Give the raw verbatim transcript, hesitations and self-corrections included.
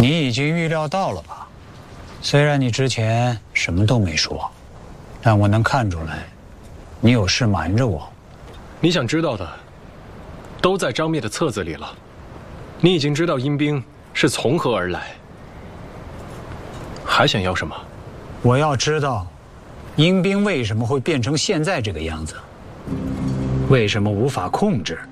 你已经预料到了吧？虽然你之前什么都没说，但我能看出来，你有事瞒着我。 你想知道的，都在张灭的册子里了。你已经知道阴兵是从何而来，还想要什么？ 我要知道，阴兵为什么会变成现在这个样子？为什么无法控制？